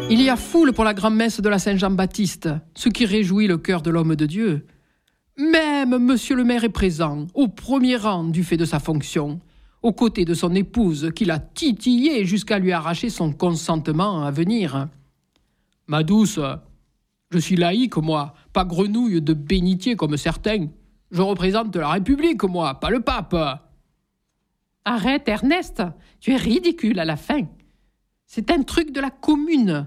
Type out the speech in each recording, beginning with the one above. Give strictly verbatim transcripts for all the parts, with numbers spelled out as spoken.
Il y a foule pour la grand-messe de la Saint-Jean-Baptiste, ce qui réjouit le cœur de l'homme de Dieu. Même monsieur le maire est présent, au premier rang du fait de sa fonction, aux côtés de son épouse qui l'a titillé jusqu'à lui arracher son consentement à venir. Ma douce, je suis laïque, moi, pas grenouille de bénitier comme certains. Je représente la République, moi, pas le pape. Arrête, Ernest, tu es ridicule à la fin. C'est un truc de la commune.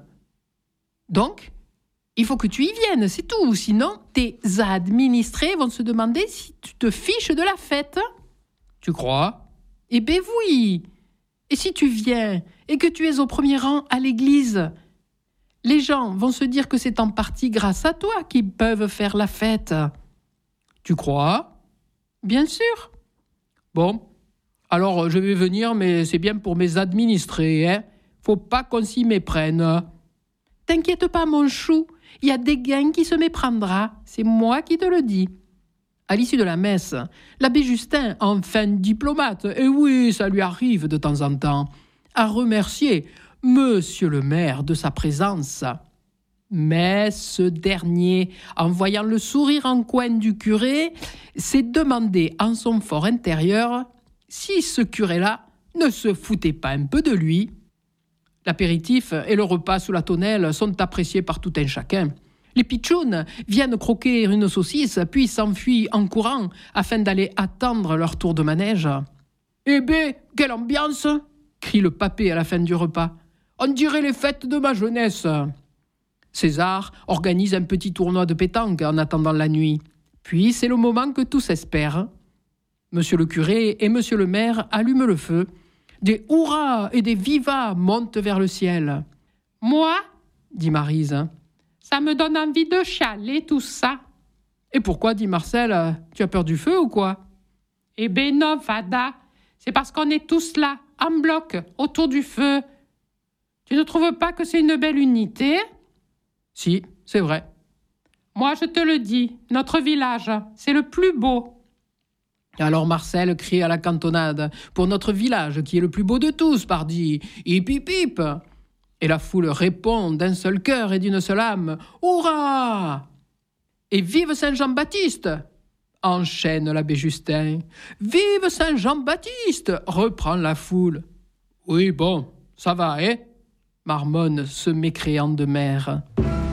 Donc, il faut que tu y viennes, c'est tout. Sinon, tes administrés vont se demander si tu te fiches de la fête. Tu crois ? Eh ben oui. Et si tu viens et que tu es au premier rang à l'église, les gens vont se dire que c'est en partie grâce à toi qu'ils peuvent faire la fête. Tu crois ? Bien sûr. Bon, alors je vais venir, mais c'est bien pour mes administrés, hein ? Faut pas qu'on s'y méprenne. T'inquiète pas, mon chou, il y a des gains qui se méprendra. C'est moi qui te le dis. À l'issue de la messe, l'abbé Justin, enfin diplomate, et oui, ça lui arrive de temps en temps, a remercié monsieur le maire de sa présence. Mais ce dernier, en voyant le sourire en coin du curé, s'est demandé en son fort intérieur si ce curé-là ne se foutait pas un peu de lui. L'apéritif et le repas sous la tonnelle sont appréciés par tout un chacun. Les pitchounes viennent croquer une saucisse, puis s'enfuient en courant afin d'aller attendre leur tour de manège. « Eh ben, quelle ambiance !» crie le papé à la fin du repas. « On dirait les fêtes de ma jeunesse !» César organise un petit tournoi de pétanque en attendant la nuit. Puis c'est le moment que tous espèrent. Monsieur le curé et monsieur le maire allument le feu. Des hurrahs et des vivas montent vers le ciel. « Moi, dit Maryse, ça me donne envie de chialer tout ça. »« Et pourquoi, dit Marcel, tu as peur du feu ou quoi ?»« Eh ben non, Fada, c'est parce qu'on est tous là, en bloc, autour du feu. Tu ne trouves pas que c'est une belle unité ?»« Si, c'est vrai. »« Moi, je te le dis, notre village, c'est le plus beau. » Alors Marcel crie à la cantonade « Pour notre village, qui est le plus beau de tous, pardi, hip hip hip !» Et la foule répond d'un seul cœur et d'une seule âme « Hurrah !» Et « Vive Saint-Jean-Baptiste !» enchaîne l'abbé Justin. « Vive Saint-Jean-Baptiste !» reprend la foule. « Oui, bon, ça va, hein ?» marmonne ce mécréant de maire.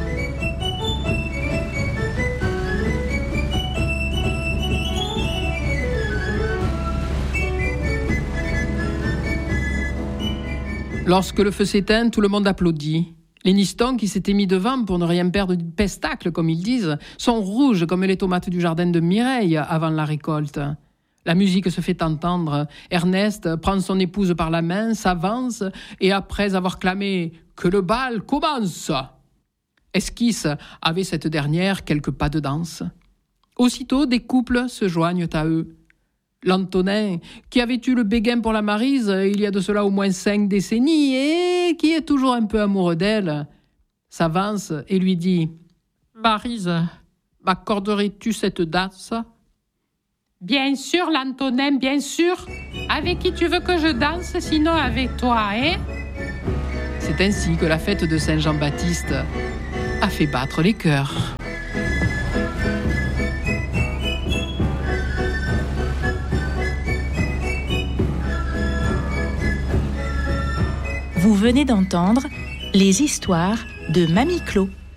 Lorsque le feu s'éteint, tout le monde applaudit. Les nistons qui s'étaient mis devant pour ne rien perdre du pestacle, comme ils disent, sont rouges comme les tomates du jardin de Mireille avant la récolte. La musique se fait entendre. Ernest prend son épouse par la main, s'avance et après avoir clamé « Que le bal commence !» esquisse avec cette dernière quelques pas de danse. Aussitôt, des couples se joignent à eux. L'Antonin, qui avait eu le béguin pour la Maryse il y a de cela au moins cinq décennies et qui est toujours un peu amoureux d'elle, s'avance et lui dit « Maryse, m'accorderais-tu cette danse ?»« Bien sûr, l'Antonin, bien sûr. Avec qui tu veux que je danse, sinon avec toi, hein ?» C'est ainsi que la fête de Saint-Jean-Baptiste a fait battre les cœurs. Vous venez d'entendre les histoires de Mamie Clo.